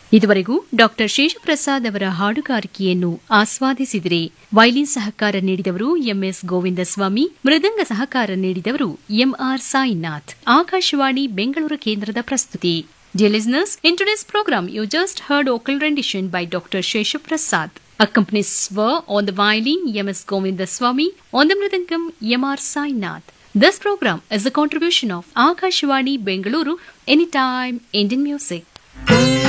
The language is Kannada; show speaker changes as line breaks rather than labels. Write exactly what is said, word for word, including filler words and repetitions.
ಇದುವರೆಗೂ ಡಾಕ್ಟರ್ ಶೇಷಪ್ರಸಾದ್ ಅವರ ಹಾಡುಗಾರಿಕೆಯನ್ನು ಆಸ್ವಾದಿಸಿದಿರಿ. ವೈಲಿನ್ ಸಹಕಾರ ನೀಡಿದವರು ಎಂಎಸ್ ಗೋವಿಂದಸ್ವಾಮಿ, ಮೃದಂಗ ಸಹಕಾರ ನೀಡಿದವರು ಎಂಆರ್ ಸಾಯಿನಾಥ್. ಆಕಾಶವಾಣಿ ಬೆಂಗಳೂರು ಕೇಂದ್ರದ ಪ್ರಸ್ತುತಿ. Dear listeners, in today's program, you just heard vocal rendition by Doctor Shesha Prasad. Accompanists were on the violin M S Govindaswamy, on the mridangam M R Sainath. This program is a contribution of Akashvani Bengaluru, Anytime Indian Music.